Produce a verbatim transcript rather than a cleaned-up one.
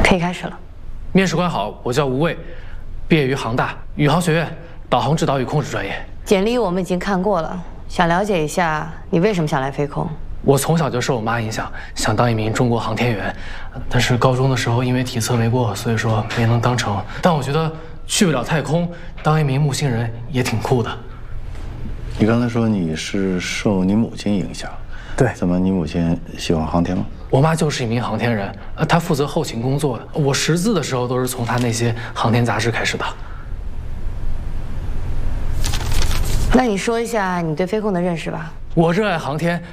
可以开始了。 面试官好，我叫吴畏，毕业于杭大宇航学院导航指导与控制专业。 简历我们已经看过了，想了解一下你为什么想来飞空。 我从小就受我妈影响，想当一名中国航天员，但是高中的时候因为体测没过，所以说没能当成。但我觉得去不了太空，当一名木星人也挺酷的。 你刚才说你是受你母亲影响， 对， 怎么你母亲喜欢航天吗？ 我妈就是一名航天人，呃，她负责后勤工作的。我识字的时候都是从她那些航天杂志开始的。 那你说一下你对飞控的认识吧。 我热爱航天。